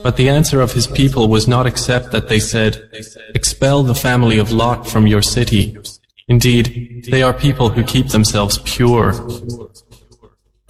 But the answer of his people was not except that they said, "Expel the family of Lot from your city. Indeed, they are people who keep themselves pure."